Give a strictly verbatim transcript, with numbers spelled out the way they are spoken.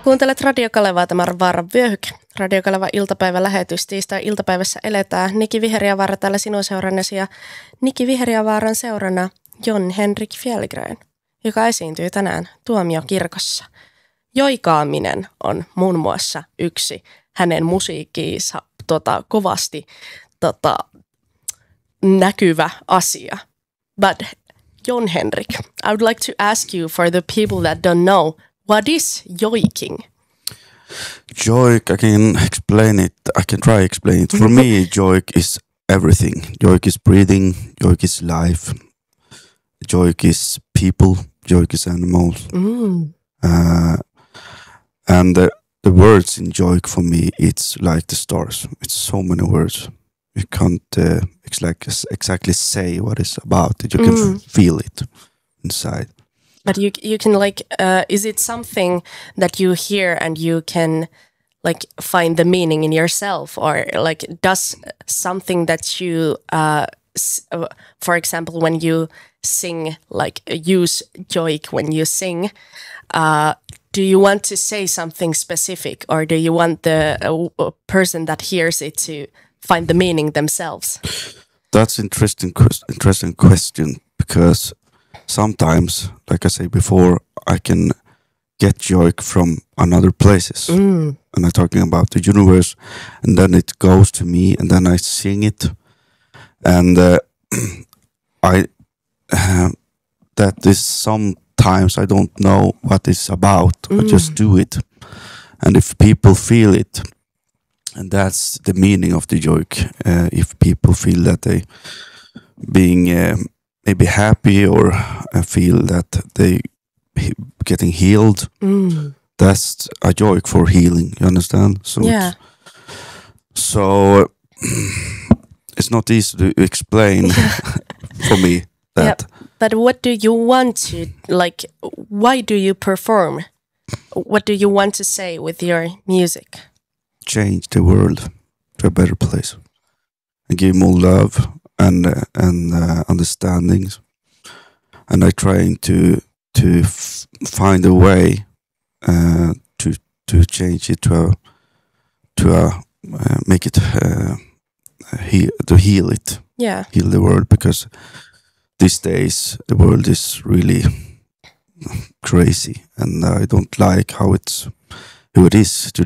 Kuuntelet Radio Kalevaa, tämä on Vaaran vyöhyke. Radio Kaleva iltapäivälähetys. Tiistai-iltapäivässä eletään. Niki Viheriävaara täällä sinun seurannesi ja Niki Viheriävaaran seurana Jon Henrik Fjällgren, joka esiintyy tänään Tuomiokirkossa. Joikaaminen on muun muassa yksi hänen musiikkiinsa tota, kovasti tota, näkyvä asia. But Jon Henrik, I would like to ask you for the people that don't know, what is joiking? Joik, I can explain it. I can try explain it. For me, joik is everything. Joik is breathing. Joik is life. Joik is people. Joik is animals. Mm. Uh, and the, the words in joik for me, it's like the stars. It's so many words. You can't uh, exactly, exactly say what it's about. You can Mm. f- feel it inside. But you you can like, uh, is it something that you hear and you can like find the meaning in yourself, or like does something that you, uh, s- uh, for example, when you sing, like use joik when you sing, uh, do you want to say something specific, or do you want the uh, person that hears it to find the meaning themselves? That's interesting. ques- Interesting question, because sometimes, like I said before, I can get joy from another places, Mm. and I'm talking about the universe, and then it goes to me, and then I sing it, and uh, I uh, that is sometimes I don't know what it's about. I just Mm. do it, and if people feel it, and that's the meaning of the joy. Uh, if people feel that they being uh, maybe happy, or uh, feel that they he- getting healed, Mm. that's a joy for healing. You understand? So Yeah. it's, so it's not easy to explain for me that. Yep. But what do you want to, like, why do you perform? What do you want to say with your music? Change the world to a better place and give more love and uh, and uh, understandings, and I trying to to f- find a way uh, to to change it to a to a uh, make it uh, he- to heal it, Yeah. heal the world, because these days the world is really crazy, and I don't like how it's who it is today.